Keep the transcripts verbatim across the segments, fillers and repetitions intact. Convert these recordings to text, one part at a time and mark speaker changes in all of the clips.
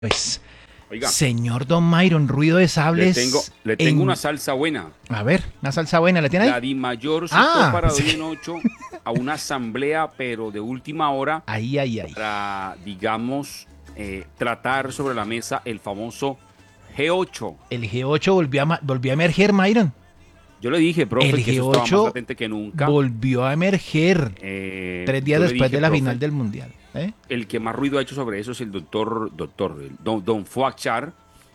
Speaker 1: Pues,
Speaker 2: Oiga,
Speaker 1: señor Don Myron, ruido de
Speaker 2: le
Speaker 1: sables.
Speaker 2: tengo, le tengo
Speaker 1: en-
Speaker 2: una salsa buena.
Speaker 1: A ver, una salsa buena, ¿la tiene
Speaker 2: La
Speaker 1: ahí?
Speaker 2: DIMAYOR citó
Speaker 1: Ah,
Speaker 2: para
Speaker 1: sí.
Speaker 2: hoy en ocho a una asamblea, pero de última hora,
Speaker 1: Ahí, ahí, ahí.
Speaker 2: para, digamos, eh, tratar sobre la mesa el famoso G ocho.
Speaker 1: El G ocho volvió a, ma- volvió a emerger, Myron.
Speaker 2: Yo le dije, profe,
Speaker 1: El
Speaker 2: que eso estaba más
Speaker 1: G ocho
Speaker 2: latente que nunca.
Speaker 1: volvió a emerger
Speaker 2: Eh,
Speaker 1: tres días
Speaker 2: yo le
Speaker 1: después
Speaker 2: dije,
Speaker 1: de la
Speaker 2: profe,
Speaker 1: final del Mundial. ¿eh?
Speaker 2: el que más ruido ha hecho sobre eso es el doctor, doctor, el don, don Fuachar.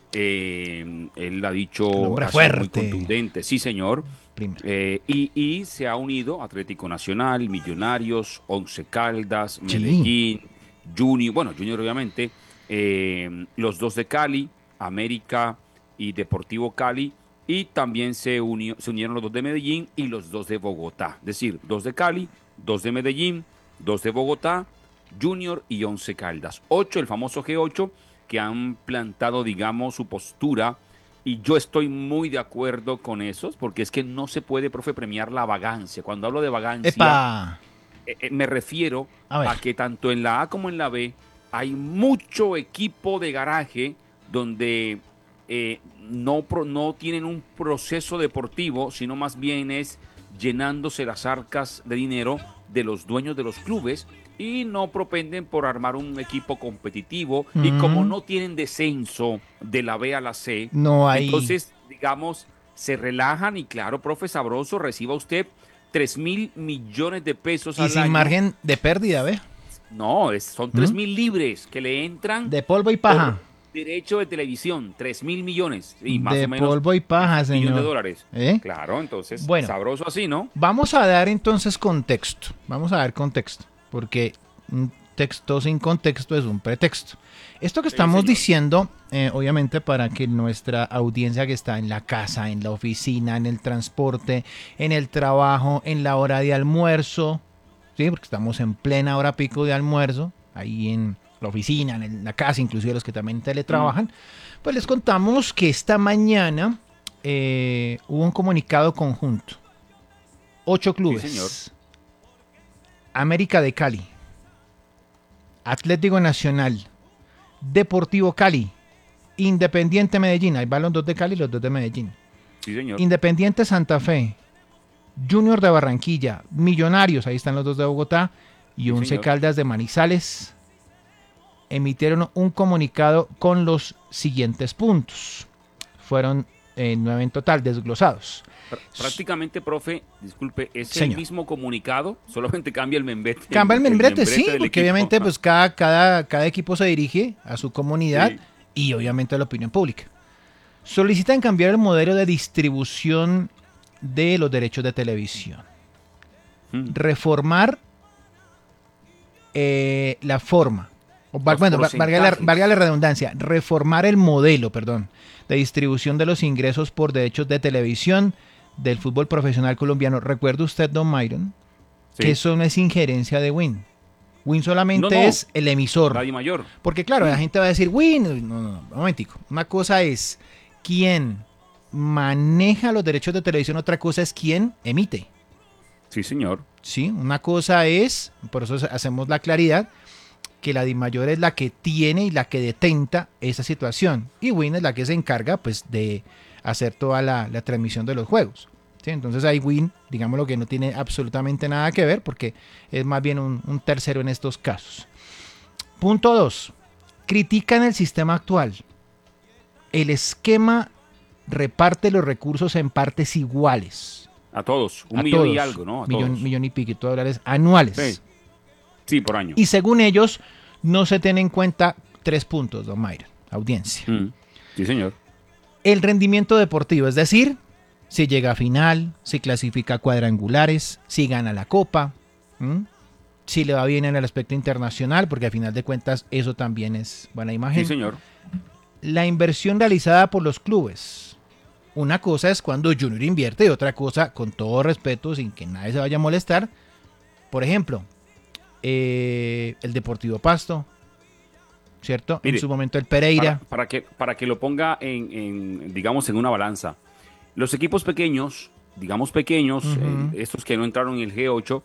Speaker 2: Eh, él ha dicho,
Speaker 1: El hombre
Speaker 2: ha sido muy
Speaker 1: fuerte.
Speaker 2: contundente, sí señor.
Speaker 1: Primero.
Speaker 2: Eh, y, y se ha unido Atlético Nacional, Millonarios, Once Caldas,
Speaker 1: Sí.
Speaker 2: Medellín, Junior, bueno, Junior obviamente, eh, los dos de Cali, América y Deportivo Cali, y también se, unió, se unieron los dos de Medellín y los dos de Bogotá, es decir, dos de Cali, dos de Medellín, dos de Bogotá, Junior y Once Caldas. Ocho, el famoso G ocho, que han plantado, digamos, su postura, y yo estoy muy de acuerdo con esos, porque es que no se puede, profe, premiar la vagancia. Cuando hablo de vagancia,
Speaker 1: ¡Epa!
Speaker 2: eh, eh, me refiero
Speaker 1: A ver.
Speaker 2: a que tanto en la A como en la B hay mucho equipo de garaje donde eh, no, pro- no tienen un proceso deportivo, sino más bien es llenándose las arcas de dinero de los dueños de los clubes, y no propenden por armar un equipo competitivo, y como
Speaker 1: Mm,
Speaker 2: no tienen descenso de la B a la C,
Speaker 1: no hay.
Speaker 2: entonces, digamos, se relajan y claro, profe Sabroso, reciba usted tres mil millones de pesos
Speaker 1: Y
Speaker 2: al
Speaker 1: sin
Speaker 2: año.
Speaker 1: margen de pérdida, ¿ve?
Speaker 2: No, es- son tres
Speaker 1: ¿Mm?
Speaker 2: mil libres que le entran
Speaker 1: De polvo y paja.
Speaker 2: por derecho de televisión, tres mil millones, y más
Speaker 1: De
Speaker 2: o menos
Speaker 1: polvo y paja,
Speaker 2: un millón de
Speaker 1: señor.
Speaker 2: dólares.
Speaker 1: ¿Eh?
Speaker 2: Claro, entonces,
Speaker 1: Bueno.
Speaker 2: sabroso así, ¿no?
Speaker 1: Vamos a dar entonces contexto. Vamos a dar contexto. Porque un texto sin contexto es un pretexto. Esto que
Speaker 2: Sí,
Speaker 1: estamos
Speaker 2: señor.
Speaker 1: diciendo, eh, obviamente para que nuestra audiencia que está en la casa, en la oficina, en el transporte, en el trabajo, en la hora de almuerzo, ¿sí? Porque estamos en plena hora pico de almuerzo, ahí en la oficina, en la casa, inclusive los que también teletrabajan, pues les contamos que esta mañana eh, hubo un comunicado conjunto. Ocho clubes.
Speaker 2: Sí, señor.
Speaker 1: América de Cali, Atlético Nacional, Deportivo Cali, Independiente Medellín, ahí van los dos de Cali y los dos de Medellín,
Speaker 2: Sí, señor.
Speaker 1: Independiente Santa Fe, Junior de Barranquilla, Millonarios, ahí están los dos de Bogotá, y
Speaker 2: Sí,
Speaker 1: Once
Speaker 2: señor.
Speaker 1: Caldas de Manizales, emitieron un comunicado con los siguientes puntos. Fueron eh, nueve en total, desglosados.
Speaker 2: Pr- Prácticamente, profe, disculpe, es el
Speaker 1: Señor.
Speaker 2: mismo comunicado, solamente cambia el membrete.
Speaker 1: Cambia el membrete, sí,
Speaker 2: del
Speaker 1: porque
Speaker 2: equipo.
Speaker 1: obviamente pues cada, cada, cada equipo se dirige a su comunidad
Speaker 2: Sí.
Speaker 1: y obviamente a la opinión pública. Solicitan cambiar el modelo de distribución de los derechos de televisión.
Speaker 2: Mm.
Speaker 1: Reformar eh, la forma, o, va-
Speaker 2: Los
Speaker 1: bueno, va- valga la,
Speaker 2: porcentajes.
Speaker 1: valga la redundancia, reformar el modelo, perdón, de distribución de los ingresos por derechos de televisión del fútbol profesional colombiano. ¿Recuerda usted, don Myron,
Speaker 2: Sí.
Speaker 1: que eso no es injerencia de Win? Win solamente
Speaker 2: No, no.
Speaker 1: es el emisor.
Speaker 2: La DIMAYOR.
Speaker 1: Porque claro, la gente va a decir, Win, no, no, no, un momentico. Una cosa es quién maneja los derechos de televisión, otra cosa es quién emite.
Speaker 2: Sí, señor.
Speaker 1: ¿Sí? Una cosa es, por eso hacemos la claridad, que la DIMAYOR es la que tiene y la que detenta esa situación. Y Win es la que se encarga pues de hacer toda la, la transmisión de los juegos. ¿Sí? Entonces ahí Win, digamos lo que no tiene absolutamente nada que ver porque es más bien un, un tercero en estos casos. Punto dos. Critican el sistema actual. El esquema reparte los recursos en partes iguales.
Speaker 2: A todos. Un
Speaker 1: a
Speaker 2: millón
Speaker 1: todos.
Speaker 2: y algo, ¿no? A
Speaker 1: millón,
Speaker 2: todos.
Speaker 1: millón y pico de dólares anuales.
Speaker 2: Sí. Sí, por año.
Speaker 1: Y según ellos, no se tienen en cuenta tres puntos, don Mayra, audiencia.
Speaker 2: Mm. Sí, señor.
Speaker 1: El rendimiento deportivo, es decir, si llega a final, si clasifica a cuadrangulares, si gana la copa, ¿m? Si le va bien en el aspecto internacional, porque a final de cuentas eso también es buena imagen.
Speaker 2: Sí, señor.
Speaker 1: La inversión realizada por los clubes. Una cosa es cuando Junior invierte y otra cosa, con todo respeto, sin que nadie se vaya a molestar. Por ejemplo, eh, el Deportivo Pasto, ¿cierto?
Speaker 2: Mire,
Speaker 1: en su momento el Pereira.
Speaker 2: Para, para que, para que lo ponga en, en, digamos, en una balanza. Los equipos pequeños, digamos pequeños,
Speaker 1: Ujú.
Speaker 2: eh, estos que no entraron en el G ocho,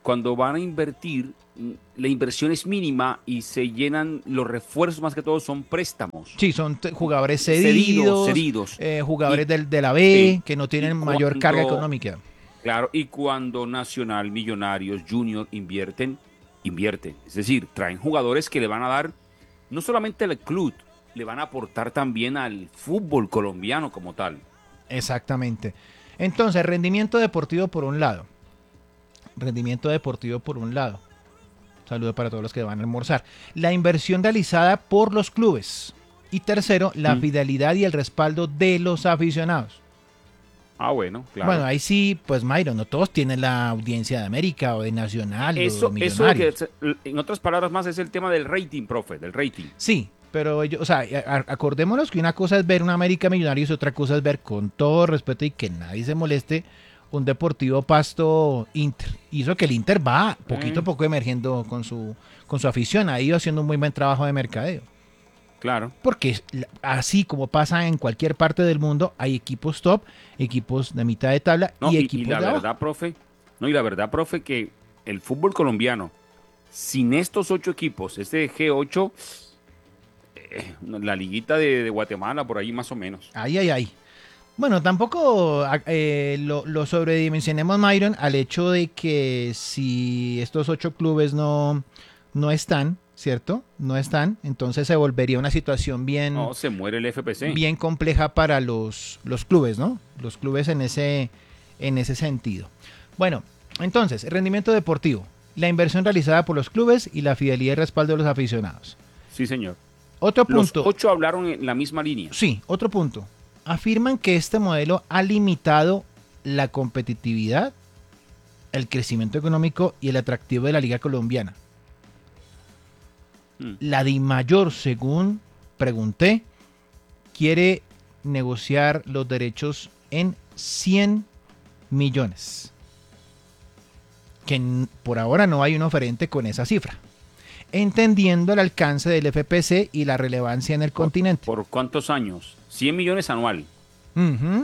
Speaker 2: cuando van a invertir, la inversión es mínima y se llenan los refuerzos, más que todo son préstamos.
Speaker 1: Sí, son t- jugadores
Speaker 2: Cedidos,
Speaker 1: cedidos,
Speaker 2: cedidos.
Speaker 1: eh,
Speaker 2: Y,
Speaker 1: jugadores del, de la
Speaker 2: sí,
Speaker 1: B, que no
Speaker 2: y
Speaker 1: tienen mayor carga
Speaker 2: cuando,
Speaker 1: económica.
Speaker 2: claro, y cuando Nacional, Millonarios, Junior invierten, invierten. Es decir, traen jugadores que le van a dar, no solamente al club, le van a aportar también al fútbol colombiano como tal.
Speaker 1: Exactamente. Entonces, rendimiento deportivo por un lado. Rendimiento deportivo por un lado. Saludo para todos los que van a almorzar. La inversión realizada por los clubes. Y tercero, la
Speaker 2: Mm.
Speaker 1: fidelidad y el respaldo de los aficionados.
Speaker 2: Ah, bueno, claro.
Speaker 1: Bueno, ahí sí, pues Mayro, no todos tienen la audiencia de América o de Nacional o de
Speaker 2: Eso, eso lo que,
Speaker 1: Millonarios.
Speaker 2: es- en otras palabras más, es el tema del rating, profe, del rating.
Speaker 1: Sí, pero ellos, o sea, a- acordémonos que una cosa es ver una América Millonarios y otra cosa es ver con todo respeto y que nadie se moleste un Deportivo Pasto Inter. Y eso que el Inter va poquito a
Speaker 2: Eh,
Speaker 1: poco emergiendo con su, con su afición, ha ido haciendo un muy buen trabajo de mercadeo.
Speaker 2: claro.
Speaker 1: Porque la- así como pasa en cualquier parte del mundo, hay equipos top, equipos de mitad de tabla
Speaker 2: No,
Speaker 1: y
Speaker 2: y, y
Speaker 1: equipos
Speaker 2: la
Speaker 1: de abajo.
Speaker 2: verdad, profe, no, y la verdad, profe, que el fútbol colombiano, sin estos ocho equipos, este G ocho, eh, la liguita de, de Guatemala, por ahí más o menos.
Speaker 1: Ay, ay, ay. Bueno, tampoco a- eh, lo, lo sobredimensionemos, Myron, al hecho de que si estos ocho clubes no, no están, ¿cierto? No están, entonces se volvería una situación bien,
Speaker 2: No, se muere el F P C.
Speaker 1: bien compleja para los, los clubes, ¿no? Los clubes en ese, en ese sentido. Bueno, entonces, rendimiento deportivo, la inversión realizada por los clubes y la fidelidad y respaldo de los aficionados.
Speaker 2: Sí, señor.
Speaker 1: Otro
Speaker 2: Los
Speaker 1: punto,
Speaker 2: ocho hablaron en la misma línea.
Speaker 1: sí, otro punto. Afirman que este modelo ha limitado la competitividad, el crecimiento económico y el atractivo de la liga colombiana.
Speaker 2: Mm.
Speaker 1: La DIMAYOR, según pregunté, quiere negociar los derechos en cien millones. Que n- por ahora no hay un oferente con esa cifra. Entendiendo el alcance del F P C y la relevancia en el
Speaker 2: ¿Por,
Speaker 1: continente.
Speaker 2: por cuántos años? cien millones anual.
Speaker 1: Ujú.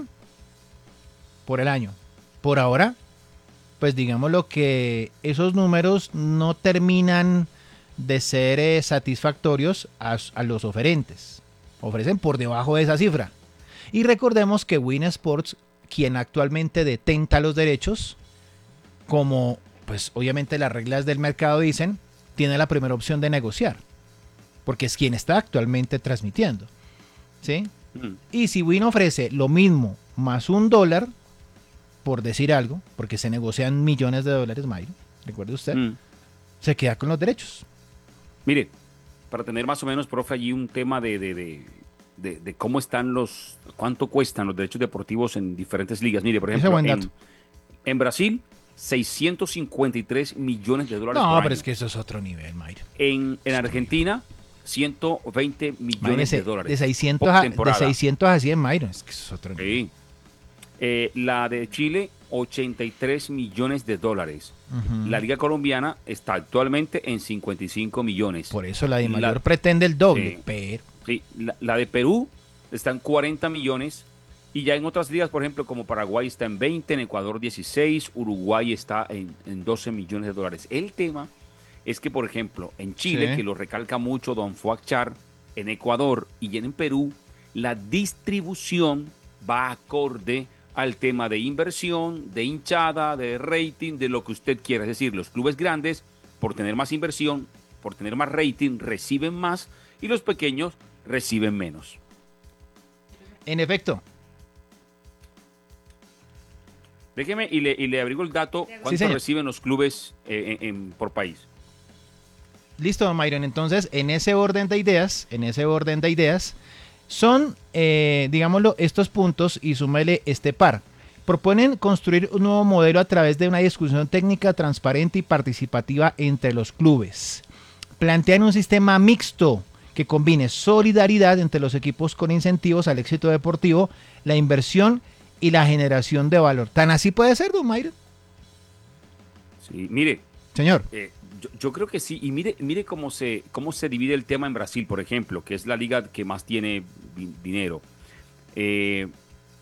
Speaker 1: Por el año. Por ahora, pues digamos lo que esos números no terminan de ser eh, satisfactorios a, a los oferentes. Ofrecen por debajo de esa cifra. Y recordemos que Win Sports, quien actualmente detenta los derechos, como pues obviamente las reglas del mercado dicen, tiene la primera opción de negociar. Porque es quien está actualmente transmitiendo. ¿Sí?
Speaker 2: Mm.
Speaker 1: Y si Win ofrece lo mismo más un dólar, por decir algo, porque se negocian millones de dólares, Mayro, recuerde usted,
Speaker 2: Mm.
Speaker 1: se queda con los derechos.
Speaker 2: Mire, para tener más o menos, profe, allí un tema de, de, de, de- de cómo están los, cuánto cuestan los derechos deportivos en diferentes ligas. Mire, por
Speaker 1: Ese
Speaker 2: ejemplo,
Speaker 1: buen
Speaker 2: en,
Speaker 1: dato.
Speaker 2: en Brasil, seiscientos cincuenta y tres millones de dólares
Speaker 1: No,
Speaker 2: por
Speaker 1: pero
Speaker 2: año.
Speaker 1: es que eso es otro nivel, Mayro.
Speaker 2: En, en Argentina, ciento veinte millones
Speaker 1: Imagínese,
Speaker 2: de dólares.
Speaker 1: de seiscientos,
Speaker 2: por
Speaker 1: a, de
Speaker 2: temporada.
Speaker 1: seiscientos a cien, Mayro. Es que eso es otro nivel.
Speaker 2: Sí. Eh, la de Chile, ochenta y tres millones de dólares.
Speaker 1: Ujú.
Speaker 2: La Liga Colombiana está actualmente en cincuenta y cinco millones.
Speaker 1: Por eso la de
Speaker 2: La-
Speaker 1: mayor pretende el doble,
Speaker 2: Sí.
Speaker 1: pero
Speaker 2: Sí, la, la de Perú está en cuarenta millones. Y ya en otras ligas, por ejemplo, como Paraguay está en veinte, en Ecuador dieciséis, Uruguay está en, en doce millones de dólares. El tema es que, por ejemplo, en Chile,
Speaker 1: Sí.
Speaker 2: que lo recalca mucho Don Fuachar, en Ecuador y en Perú, la distribución va acorde al tema de inversión, de hinchada, de rating, de lo que usted quiera. Es decir, los clubes grandes, por tener más inversión, por tener más rating, reciben más y los pequeños reciben menos.
Speaker 1: en efecto,
Speaker 2: Déjeme y le, y le abrigo el dato, cuánto
Speaker 1: señor.
Speaker 2: reciben los clubes eh, en- en- por país.
Speaker 1: listo, Myron. Entonces, en ese orden de ideas, en ese orden de ideas, son, eh, digámoslo, estos puntos y súmele este par. Proponen construir un nuevo modelo a través de una discusión técnica transparente y participativa entre los clubes. Plantean un sistema mixto que combine solidaridad entre los equipos con incentivos al éxito deportivo, la inversión y la generación de valor. ¿Tan así puede ser, don Mayra?
Speaker 2: Sí, mire,
Speaker 1: Señor.
Speaker 2: eh, yo, yo creo que sí. Y mire, mire cómo se, cómo se divide el tema en Brasil, por ejemplo, que es la liga que más tiene di- dinero. Eh,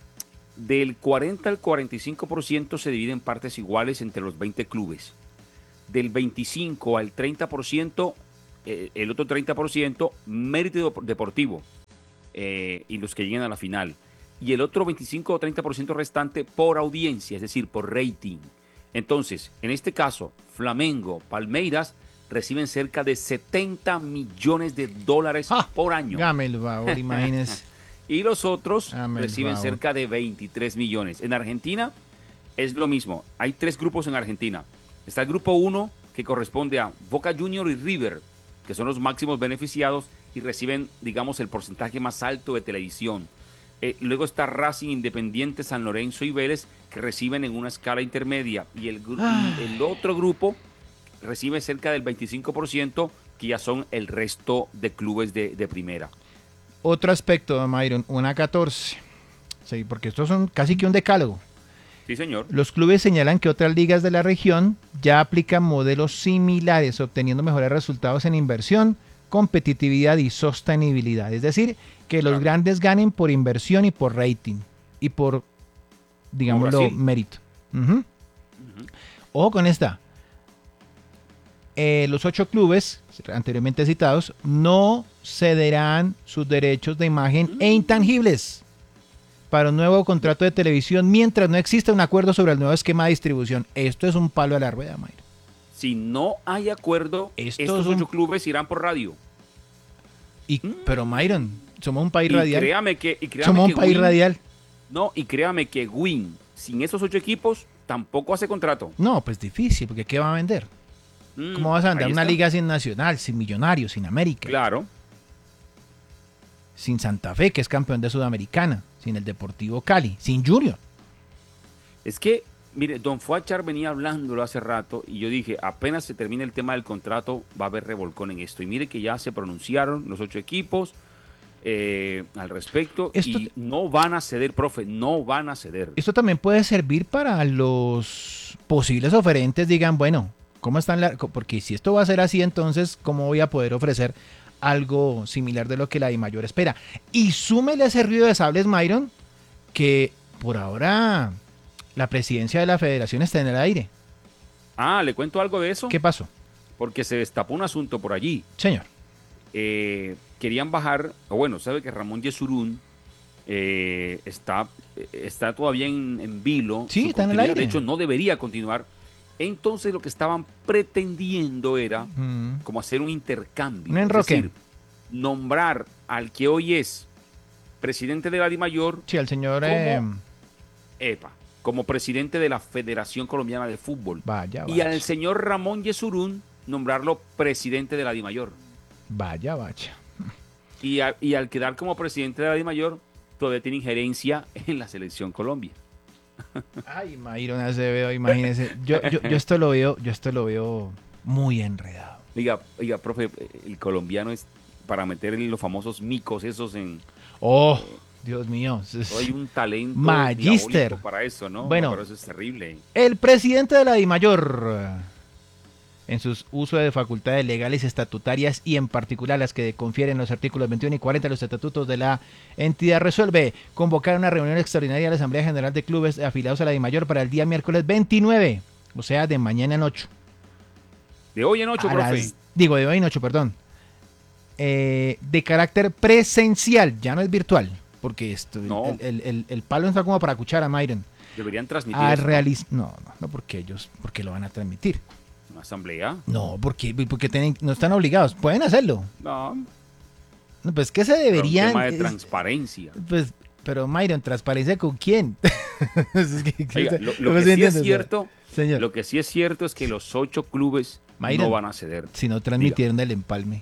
Speaker 2: del cuarenta al cuarenta y cinco por ciento se divide en partes iguales entre los veinte clubes. del veinticinco al treinta por ciento, eh, el otro treinta por ciento mérito deportivo, eh, y los que lleguen a la final. Y el otro veinticinco o treinta por ciento restante por audiencia, es decir, por rating. Entonces, en este caso, Flamengo, Palmeiras reciben cerca de setenta millones de dólares
Speaker 1: ah,
Speaker 2: por año.
Speaker 1: Hágame el favor, imagínese.
Speaker 2: Y los otros
Speaker 1: Hágame el
Speaker 2: reciben
Speaker 1: favor.
Speaker 2: cerca de veintitrés millones. En Argentina es lo mismo. Hay tres grupos en Argentina. Está el grupo uno, que corresponde a Boca Juniors y River, que son los máximos beneficiados y reciben, digamos, el porcentaje más alto de televisión. Eh, luego está Racing, Independiente, San Lorenzo y Vélez, que reciben en una escala intermedia. Y el,
Speaker 1: Ah.
Speaker 2: el otro grupo recibe cerca del veinticinco por ciento, que ya son el resto de clubes de, de primera.
Speaker 1: Otro aspecto, don Myron, una catorce. Sí, porque estos son casi que un decálogo.
Speaker 2: Sí, señor.
Speaker 1: Los clubes señalan que otras ligas de la región ya aplican modelos similares, obteniendo mejores resultados en inversión, competitividad y sostenibilidad. Es decir, que los
Speaker 2: Claro.
Speaker 1: grandes ganen por inversión y por rating y por, digámoslo,
Speaker 2: Brasil.
Speaker 1: mérito. Ujú.
Speaker 2: Ujú.
Speaker 1: Ojo con esta. Eh, los ocho clubes anteriormente citados no cederán sus derechos de imagen e intangibles para un nuevo contrato de televisión mientras no exista un acuerdo sobre el nuevo esquema de distribución. Esto es un palo a la rueda, Mayra.
Speaker 2: Si no hay acuerdo,
Speaker 1: Esto
Speaker 2: estos
Speaker 1: es un-
Speaker 2: ocho clubes irán por radio.
Speaker 1: Y, pero Myron, somos un país
Speaker 2: Y
Speaker 1: radial.
Speaker 2: créame que, y créame
Speaker 1: Somos un
Speaker 2: que
Speaker 1: país
Speaker 2: Win-
Speaker 1: radial.
Speaker 2: No, y créame que Win, sin esos ocho equipos, tampoco hace contrato.
Speaker 1: No, pues difícil, porque ¿qué va a vender?
Speaker 2: Mm,
Speaker 1: ¿Cómo vas a vender
Speaker 2: ahí
Speaker 1: una
Speaker 2: está.
Speaker 1: liga sin Nacional, sin Millonarios, sin América,
Speaker 2: Claro.
Speaker 1: sin Santa Fe, que es campeón de Sudamericana, sin el Deportivo Cali, sin Junior?
Speaker 2: Es que, mire, Don Fuachar venía hablándolo hace rato y yo dije, apenas se termine el tema del contrato, va a haber revolcón en esto. Y mire que ya se pronunciaron los ocho equipos eh, al respecto.
Speaker 1: Esto
Speaker 2: y
Speaker 1: te-
Speaker 2: no van a ceder, profe, no van a ceder.
Speaker 1: Esto también puede servir para los posibles oferentes, digan, bueno, ¿cómo están la...? Porque si esto va a ser así, entonces, ¿cómo voy a poder ofrecer algo similar de lo que la DIMAYOR espera? Y súmele ese ruido de sables, Myron, que por ahora la presidencia de la federación está en el aire.
Speaker 2: Ah, ¿le cuento algo de eso?
Speaker 1: ¿Qué pasó?
Speaker 2: Porque se destapó un asunto por allí.
Speaker 1: Señor.
Speaker 2: Eh, querían bajar, o bueno, sabe que Ramón Yesurún eh, está, eh, está todavía en, en vilo.
Speaker 1: Sí,
Speaker 2: Su
Speaker 1: está en el
Speaker 2: continuidad,
Speaker 1: aire.
Speaker 2: De hecho, no debería continuar. Entonces, lo que estaban pretendiendo era
Speaker 1: Mm.
Speaker 2: como hacer un intercambio.
Speaker 1: Un enroque.
Speaker 2: Es decir, nombrar al que hoy es presidente de la DIMAYOR,
Speaker 1: Sí, al señor...
Speaker 2: ¿Cómo?
Speaker 1: eh,
Speaker 2: EPA, como presidente de la Federación Colombiana de Fútbol.
Speaker 1: vaya,
Speaker 2: Y
Speaker 1: vaya.
Speaker 2: al señor Ramón Yesurún nombrarlo presidente de la DIMAYOR.
Speaker 1: Vaya, vaya.
Speaker 2: Y, a- y al quedar como presidente de la DIMAYOR, todavía tiene injerencia en la selección Colombia.
Speaker 1: Ay, Myron Acevedo, imagínese. Yo, yo, yo esto lo veo, yo esto lo veo muy enredado.
Speaker 2: Oiga, oiga, profe, el colombiano es para meter los famosos micos esos en...
Speaker 1: Oh, Dios mío.
Speaker 2: Hay un talento
Speaker 1: Magister.
Speaker 2: diabólico para eso, ¿no?
Speaker 1: Bueno.
Speaker 2: Pero eso es terrible.
Speaker 1: El presidente de la DIMAYOR, en sus usos de facultades legales y estatutarias y en particular las que confieren los artículos veintiuno y cuarenta de los estatutos de la entidad, resuelve convocar una reunión extraordinaria de la Asamblea General de Clubes afiliados a la DIMAYOR para el día miércoles veintinueve, o sea, de mañana en ocho.
Speaker 2: De hoy en ocho,
Speaker 1: A
Speaker 2: profe.
Speaker 1: las- digo, de hoy en ocho, perdón. Eh, de carácter presencial, ya no es virtual, porque esto,
Speaker 2: No.
Speaker 1: el, el- el- el palo está como para cuchara, Myron.
Speaker 2: Deberían transmitir
Speaker 1: A
Speaker 2: eso, ¿no?
Speaker 1: realiz- no, no, no, porque ellos, porque lo van a transmitir.
Speaker 2: Una asamblea.
Speaker 1: No, porque, porque tienen, no están obligados, pueden hacerlo.
Speaker 2: No,
Speaker 1: No, pues que se
Speaker 2: pero un
Speaker 1: deberían.
Speaker 2: tema de
Speaker 1: es-
Speaker 2: transparencia.
Speaker 1: pues, pero Myron, ¿transparencia con quién? Es que-
Speaker 2: Oiga, lo, lo
Speaker 1: no
Speaker 2: que
Speaker 1: se
Speaker 2: sí es
Speaker 1: entiende,
Speaker 2: cierto,
Speaker 1: señor.
Speaker 2: lo que sí es cierto es que los ocho clubes
Speaker 1: Mayra,
Speaker 2: no van a ceder.
Speaker 1: Si no transmitieron el empalme.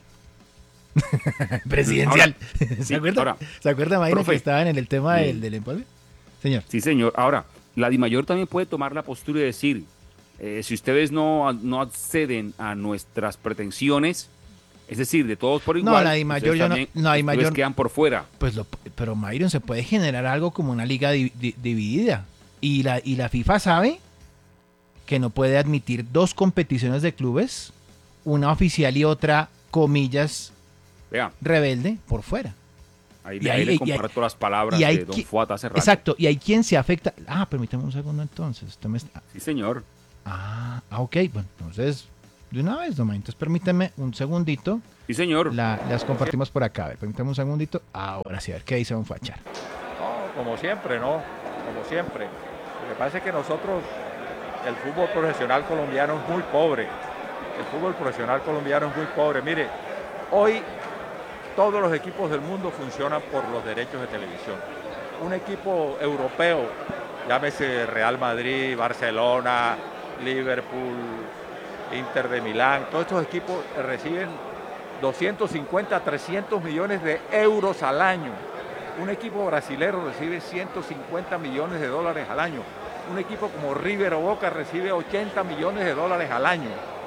Speaker 1: Presidencial. ¿Se
Speaker 2: sí,
Speaker 1: acuerda?
Speaker 2: ahora,
Speaker 1: ¿Se acuerda, Myron,
Speaker 2: profe.
Speaker 1: que estaban en el tema
Speaker 2: Sí.
Speaker 1: del, del empalme? Señor.
Speaker 2: Sí, señor. Ahora, la DIMAYOR también puede tomar la postura y decir, eh, si ustedes no, no acceden a nuestras pretensiones, es decir, de todos por
Speaker 1: No,
Speaker 2: igual,
Speaker 1: la DIMAYOR
Speaker 2: ustedes
Speaker 1: yo no-
Speaker 2: también-
Speaker 1: no, la DIMAYOR-
Speaker 2: ustedes quedan por fuera.
Speaker 1: Pues lo, pero Myron, se puede generar algo como una liga di- di- dividida. Y la, y la FIFA sabe que no puede admitir dos competiciones de clubes, una oficial y otra, comillas,
Speaker 2: Vean,
Speaker 1: rebelde, por fuera.
Speaker 2: ahí,
Speaker 1: Y
Speaker 2: ahí
Speaker 1: hay-
Speaker 2: le
Speaker 1: y hay-
Speaker 2: comparto las palabras
Speaker 1: y hay
Speaker 2: de Don
Speaker 1: qui-
Speaker 2: Fuat hace rato.
Speaker 1: Exacto, y hay quien se afecta. Ah, permítame un segundo entonces. Usted me está-
Speaker 2: Sí, señor.
Speaker 1: Ah, ah, ok. Bueno, entonces, de una vez, nomás. Entonces, permíteme un segundito.
Speaker 2: Sí, señor.
Speaker 1: La, las compartimos por acá. A ver, permítame un segundito. Ahora sí, a ver qué dice don Fachar.
Speaker 3: No, como siempre, ¿no? Como siempre. Lo que pasa es que nosotros, el fútbol profesional colombiano es muy pobre. El fútbol profesional colombiano es muy pobre. Mire, hoy todos los equipos del mundo funcionan por los derechos de televisión. Un equipo europeo, llámese Real Madrid, Barcelona, Liverpool, Inter de Milán, todos estos equipos reciben doscientos cincuenta, trescientos millones de euros al año. Un equipo brasilero recibe ciento cincuenta millones de dólares al año. Un equipo como River o Boca recibe ochenta millones de dólares al año.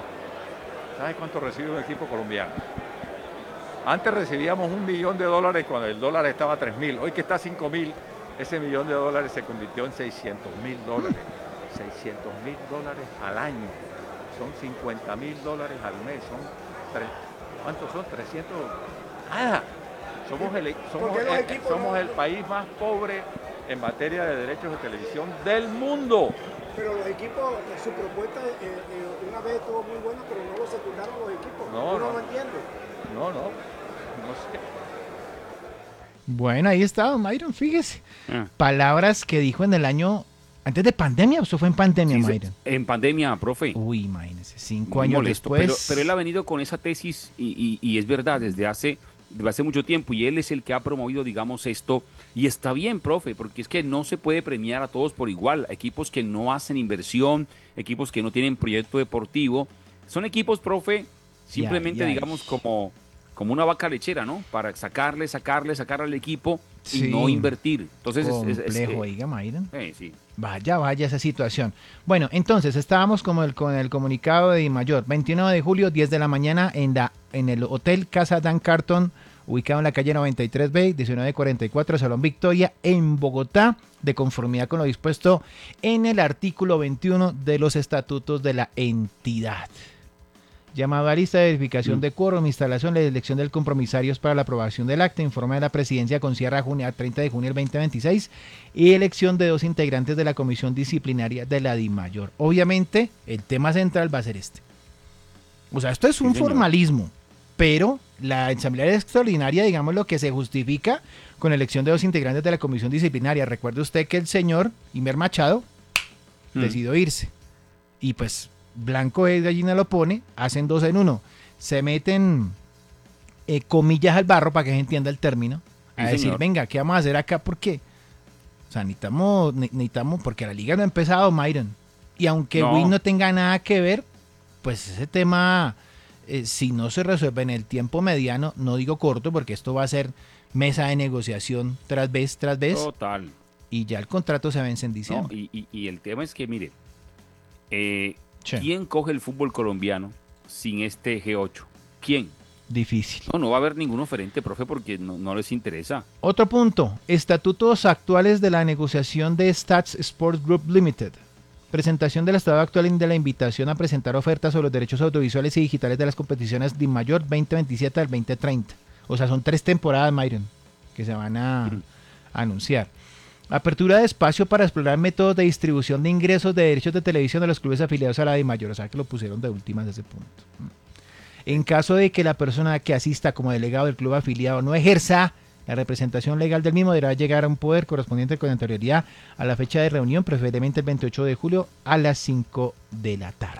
Speaker 3: ¿Sabes cuánto recibe un equipo colombiano? Antes recibíamos un millón de dólares cuando el dólar estaba a tres mil. Hoy que está a cinco mil, ese millón de dólares se convirtió en seiscientos mil dólares. seiscientos mil dólares al año. Son cincuenta mil dólares al mes. Son tres, ¿cuántos son? trescientos. Nada. Somos, el, somos, el, somos el país más pobre en materia de derechos de televisión del mundo.
Speaker 4: Pero los equipos, su propuesta eh, eh, una vez estuvo muy buena, pero no lo secundaron los equipos.
Speaker 3: No,
Speaker 4: Uno
Speaker 3: no.
Speaker 4: no entiende.
Speaker 3: No, no. No sé.
Speaker 1: Bueno, ahí está, don Myron, fíjese.
Speaker 2: Ah.
Speaker 1: Palabras que dijo en el año antes de pandemia, eso fue en pandemia,
Speaker 2: Sí, sí,
Speaker 1: Myron.
Speaker 2: en pandemia, profe.
Speaker 1: Uy, imagínese, cinco
Speaker 2: Muy
Speaker 1: años
Speaker 2: molesto,
Speaker 1: después.
Speaker 2: Pero, pero él ha venido con esa tesis y, y- y es verdad, desde hace, desde hace mucho tiempo, y él es el que ha promovido, digamos, esto. Y está bien, profe, porque es que no se puede premiar a todos por igual. Equipos que no hacen inversión, equipos que no tienen proyecto deportivo. Son equipos, profe, simplemente,
Speaker 1: Ya, ya.
Speaker 2: digamos, como, como una vaca lechera, ¿no? Para sacarle, sacarle, sacar al equipo
Speaker 1: Sí.
Speaker 2: y no invertir. Entonces, es- es- es-
Speaker 1: Complejo,
Speaker 2: eh,
Speaker 1: oiga, Myron.
Speaker 2: eh, sí.
Speaker 1: Vaya, vaya esa situación. Bueno, entonces estábamos como el, con el comunicado de Di Mayor. veintiuno de julio, diez de la mañana, en, la, en el Hotel Casa Dan Carton, ubicado en la calle noventa y tres B, diecinueve cuarenta y cuatro, Salón Victoria, en Bogotá, de conformidad con lo dispuesto en el artículo veintiuno de los estatutos de la entidad. Llamado a lista de verificación
Speaker 2: Mm.
Speaker 1: de quórum, instalación, la elección del compromisarios para la aprobación del acta, informe de la presidencia con cierre a junio, a treinta de junio del veinte veintiséis y elección de dos integrantes de la comisión disciplinaria de la DIMAYOR. Obviamente, el tema central va a ser este. O sea, esto es un
Speaker 2: Sí, señor.
Speaker 1: formalismo, pero la asamblea extraordinaria, digamos, lo que se justifica con elección de dos integrantes de la comisión disciplinaria. Recuerde usted que el señor Imer Machado
Speaker 2: Mm.
Speaker 1: decidió irse. Y pues Blanco es gallina lo pone, hacen dos en uno. Se meten eh, comillas al barro para que se entienda el término. A
Speaker 2: Sí,
Speaker 1: decir,
Speaker 2: señor.
Speaker 1: venga, ¿qué vamos a hacer acá? ¿Por qué? O sea, necesitamos, ne- necesitamos, porque la liga no ha empezado, Myron. Y aunque
Speaker 2: No.
Speaker 1: Win no tenga nada que ver, pues ese tema, eh, si no se resuelve en el tiempo mediano, no digo corto, porque esto va a ser mesa de negociación tras vez, tras vez,
Speaker 2: Total.
Speaker 1: y ya el contrato se vence en
Speaker 2: No,
Speaker 1: diciembre.
Speaker 2: y, y- y el tema es que, mire, eh,
Speaker 1: Sí.
Speaker 2: ¿quién coge el fútbol colombiano sin este G ocho? ¿Quién?
Speaker 1: Difícil.
Speaker 2: No, no va a haber ningún oferente, profe, porque no, no les interesa.
Speaker 1: Otro punto, estatutos actuales de la negociación de Stats Sports Group Limited. Presentación del estado actual de la invitación a presentar ofertas sobre los derechos audiovisuales y digitales de las competiciones de Mayor veinte veintisiete al veinte treinta. O sea, son tres temporadas, Myron, que se van a, a anunciar. Apertura de espacio para explorar métodos de distribución de ingresos de derechos de televisión de los clubes afiliados a la DIMAYOR. O sea, que lo pusieron de últimas de ese punto. En caso de que la persona que asista como delegado del club afiliado no ejerza la representación legal del mismo, deberá llegar a un poder correspondiente con anterioridad a la fecha de reunión, preferiblemente el veintiocho de julio a las cinco de la tarde.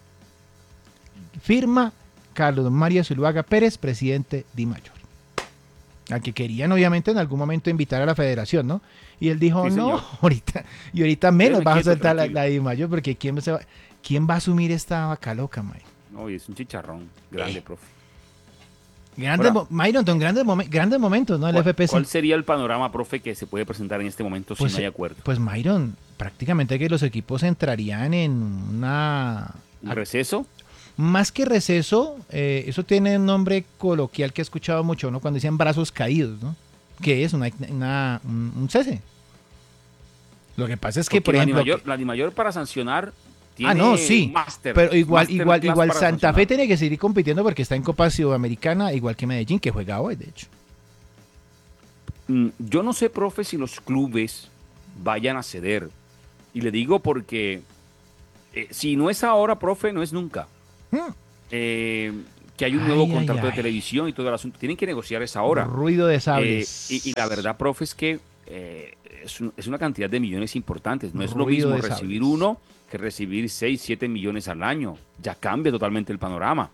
Speaker 1: Firma Carlos Mario Zuluaga Pérez, presidente DIMAYOR. Al que querían obviamente en algún momento invitar a la federación, ¿no? Y él dijo,
Speaker 2: Sí,
Speaker 1: no,
Speaker 2: señor.
Speaker 1: ahorita, y ahorita menos
Speaker 2: Déjeme
Speaker 1: vas a
Speaker 2: quieto,
Speaker 1: soltar la,
Speaker 2: tranquilo.
Speaker 1: la DIMAYOR, porque ¿quién, se va, ¿quién va a asumir esta vaca loca, May?
Speaker 2: No, y es un chicharrón grande,
Speaker 1: Eh.
Speaker 2: profe.
Speaker 1: Grandes,
Speaker 2: Ahora-
Speaker 1: mo- Myron, son grandes, momen- grandes momentos, ¿no? El
Speaker 2: ¿Cuál,
Speaker 1: F P C.
Speaker 2: cuál sería el panorama, profe, que se puede presentar en este momento
Speaker 1: Pues,
Speaker 2: si no hay acuerdo?
Speaker 1: Pues Myron, prácticamente que los equipos entrarían en una...
Speaker 2: ¿Un receso?
Speaker 1: Más que receso, eh, eso tiene un nombre coloquial que he escuchado mucho, ¿no? Cuando dicen brazos caídos, ¿no? Que es una, una- un, un cese. Lo que pasa es que,
Speaker 2: Porque
Speaker 1: por
Speaker 2: la
Speaker 1: ejemplo...
Speaker 2: Dimayor, la Dimayor para sancionar tiene
Speaker 1: Ah, no, sí.
Speaker 2: un máster.
Speaker 1: Pero igual,
Speaker 2: máster
Speaker 1: igual,
Speaker 2: class
Speaker 1: igual
Speaker 2: para
Speaker 1: Santa Fe
Speaker 2: sancionar.
Speaker 1: tiene que seguir compitiendo porque está en Copa Sudamericana, igual que Medellín, que juega hoy, de hecho.
Speaker 2: Mm, Yo no sé, profe, si los clubes vayan a ceder. Y le digo porque Eh, si no es ahora, profe, no es nunca.
Speaker 1: Mm.
Speaker 2: Eh, que hay un
Speaker 1: Ay,
Speaker 2: nuevo
Speaker 1: ay,
Speaker 2: contrato
Speaker 1: ay.
Speaker 2: de televisión y todo el asunto. Tienen que negociar esa ahora.
Speaker 1: Ruido de
Speaker 2: Eh,
Speaker 1: sables.
Speaker 2: y, y la verdad, profe, es que eh, es, un- es una cantidad de millones importantes. No es lo
Speaker 1: Ruido
Speaker 2: mismo
Speaker 1: de
Speaker 2: recibir
Speaker 1: sables.
Speaker 2: uno que recibir seis, siete millones al año. Ya cambia totalmente el panorama.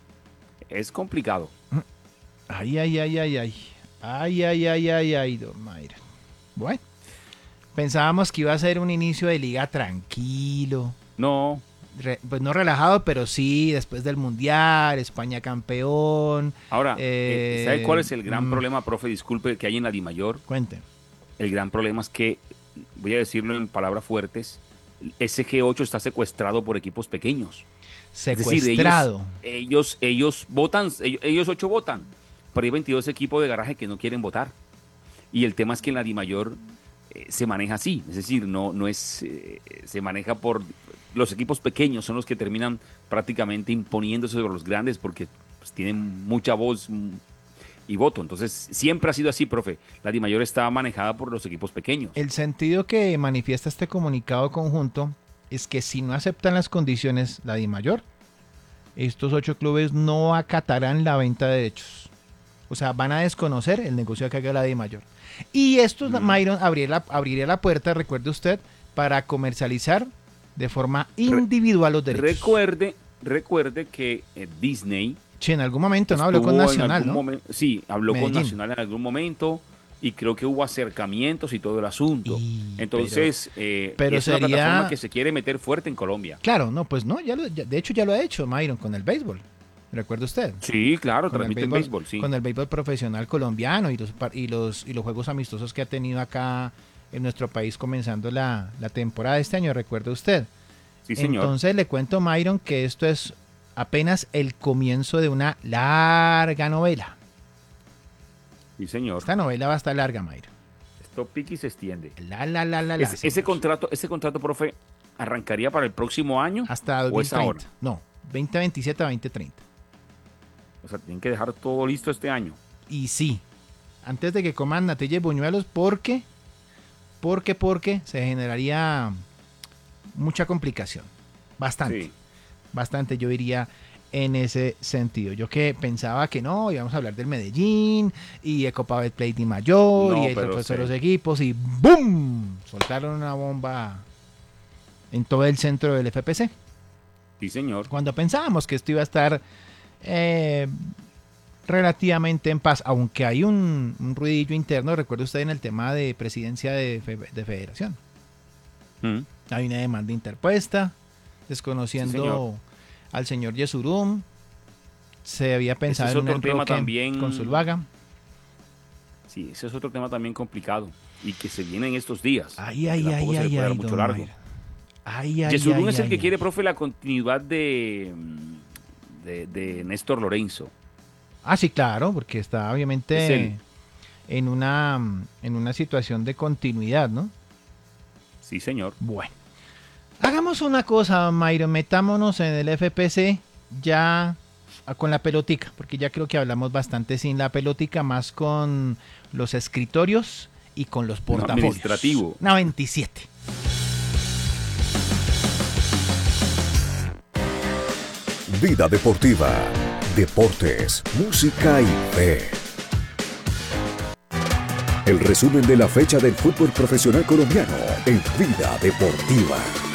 Speaker 2: Es complicado.
Speaker 1: Ay, ay, ay, ay, ay. Ay, ay, ay, ay, ay, don Mayra. Bueno, pensábamos que iba a ser un inicio de liga tranquilo.
Speaker 2: No,
Speaker 1: Re- pues no relajado, pero sí, después del Mundial, España campeón.
Speaker 2: ahora,
Speaker 1: Eh,
Speaker 2: eh, ¿sabe cuál es el gran
Speaker 1: mm.
Speaker 2: problema, profe? Disculpe, que hay en la Dimayor.
Speaker 1: Cuente.
Speaker 2: El gran problema es que, voy a decirlo en palabras fuertes, ese G ocho está secuestrado por equipos pequeños. Es decir,
Speaker 1: Secuestrado.
Speaker 2: ellos, ellos, ellos votan, ellos, ellos ocho votan, pero hay veintidós equipos de garaje que no quieren votar. Y el tema es que en la Dimayor eh, se maneja así, es decir, no, no es, eh, se maneja por los equipos pequeños, son los que terminan prácticamente imponiéndose sobre los grandes porque pues, tienen mucha voz mm, y voto. Entonces, siempre ha sido así, profe. La Dimayor está manejada por los equipos pequeños.
Speaker 1: El sentido que manifiesta este comunicado conjunto es que si no aceptan las condiciones la DIMAYOR, estos ocho clubes no acatarán la venta de derechos. O sea, van a desconocer el negocio que haga la DIMAYOR. Y esto,
Speaker 2: Mm.
Speaker 1: Myron, abriría la, abriría la puerta, recuerde usted, para comercializar de forma individual los derechos.
Speaker 2: Recuerde, recuerde que eh, Disney
Speaker 1: Sí, en algún momento, ¿no? Habló con
Speaker 2: estuvo en
Speaker 1: Nacional,
Speaker 2: algún
Speaker 1: ¿no?
Speaker 2: momen- sí, habló
Speaker 1: Medellín.
Speaker 2: con Nacional en algún momento y creo que hubo acercamientos y todo el asunto.
Speaker 1: Y-
Speaker 2: Entonces, eh,
Speaker 1: pero
Speaker 2: y es una
Speaker 1: sería-
Speaker 2: plataforma que se quiere meter fuerte en Colombia.
Speaker 1: Claro, no, pues no, ya lo- ya- de hecho ya lo ha hecho Myron con el béisbol. ¿Recuerda usted?
Speaker 2: Sí, claro,
Speaker 1: Con el
Speaker 2: transmiten béisbol, sí.
Speaker 1: Con el béisbol profesional colombiano y los, par- y los, y los juegos amistosos que ha tenido acá en nuestro país comenzando la, la temporada de este año, ¿recuerda usted?
Speaker 2: Sí, señor.
Speaker 1: Entonces le cuento, Myron, que esto es apenas el comienzo de una larga novela.
Speaker 2: Sí, señor.
Speaker 1: Esta novela va a estar larga, Myron.
Speaker 2: Esto pique y se extiende.
Speaker 1: La, la, la, la, la.
Speaker 2: Ese, ese
Speaker 1: señor.
Speaker 2: contrato, ese contrato, profe, arrancaría para el próximo año.
Speaker 1: Hasta
Speaker 2: ¿O es
Speaker 1: dos mil
Speaker 2: ahora?
Speaker 1: treinta. No, veinte veintisiete a veinte treinta.
Speaker 2: O sea, tienen que dejar todo listo este año.
Speaker 1: Y sí, antes de que coman natilla y buñuelos, porque, porque, porque se generaría mucha complicación. Bastante,
Speaker 2: Sí.
Speaker 1: bastante, yo diría, en ese sentido. Yo que pensaba que no, íbamos a hablar del Medellín y de Copa Betplay de Mayor
Speaker 2: No,
Speaker 1: y el
Speaker 2: pero
Speaker 1: resto de
Speaker 2: sí.
Speaker 1: los equipos y ¡boom! Soltaron una bomba en todo el centro del F P C.
Speaker 2: Sí, señor.
Speaker 1: Cuando pensábamos que esto iba a estar eh, relativamente en paz, aunque hay un, un ruidillo interno, recuerde usted en el tema de presidencia de, fe- de federación.
Speaker 2: Mm.
Speaker 1: Hay una demanda interpuesta, desconociendo
Speaker 2: Sí, señor.
Speaker 1: al señor Yesurum. Se había pensado
Speaker 2: es
Speaker 1: en un
Speaker 2: otro tema
Speaker 1: enroque
Speaker 2: también.
Speaker 1: con Zuluaga.
Speaker 2: Sí, ese es otro tema también complicado y que se viene en estos días.
Speaker 1: Ay, ay,
Speaker 2: que
Speaker 1: ay,
Speaker 2: tampoco se le
Speaker 1: ay,
Speaker 2: puede dar
Speaker 1: ay,
Speaker 2: mucho
Speaker 1: don
Speaker 2: largo.
Speaker 1: Mayra. Ay, ay,
Speaker 2: Yesurún
Speaker 1: ay,
Speaker 2: es el
Speaker 1: ay,
Speaker 2: que
Speaker 1: ay.
Speaker 2: quiere, profe, la continuidad de, mm, de, de Néstor Lorenzo.
Speaker 1: Ah, sí, claro, porque está
Speaker 2: Es
Speaker 1: obviamente
Speaker 2: él.
Speaker 1: en una, en una situación de continuidad, ¿no?
Speaker 2: Sí, señor.
Speaker 1: Bueno, hagamos una cosa, Mayro, metámonos en el F P C ya con la pelotica, porque ya creo que hablamos bastante sin la pelotica, más con los escritorios y con los portafolios.
Speaker 2: administrativo.
Speaker 1: No, veintisiete.
Speaker 5: Vida deportiva, deportes, música y fe. El resumen de la fecha del fútbol profesional colombiano en Vida Deportiva.